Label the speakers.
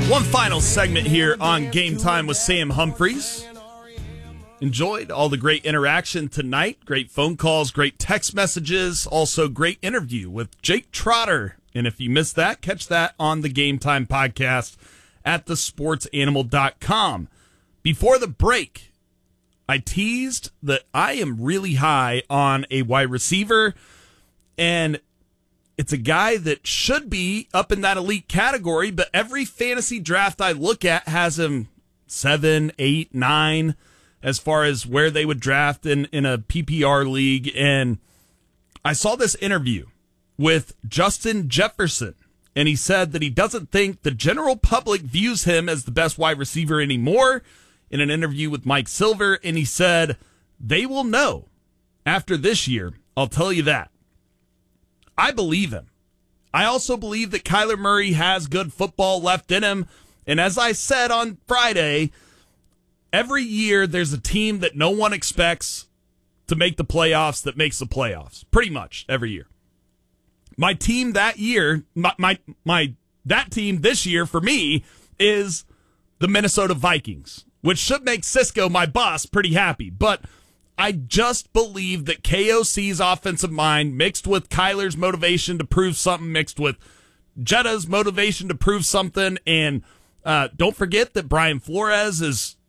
Speaker 1: One final segment here on Game Time with Sam Humphreys. Enjoyed all the great interaction tonight. Great phone calls, great text messages. Also, great interview with Jake Trotter. And if you missed that, catch that on the Game Time podcast at thesportsanimal.com. Before the break, I teased that I am really high on a wide receiver, and it's a guy that should be up in that elite category, but every fantasy draft I look at has him 7, 8, 9 as far as where they would draft in a PPR league. And I saw this interview with Justin Jefferson, and he said that he doesn't think the general public views him as the best wide receiver anymore in an interview with Mike Silver, and he said, they will know after this year, I'll tell you that. I believe him. I also believe that Kyler Murray has good football left in him. And as I said on Friday, every year there's a team that no one expects to make the playoffs that makes the playoffs. Pretty much every year. My team that year, that team this year for me is the Minnesota Vikings, which should make Cisco, my boss, pretty happy. But I just believe that KOC's offensive mind mixed with Kyler's motivation to prove something, mixed with Jetta's motivation to prove something. And don't forget that Brian Flores is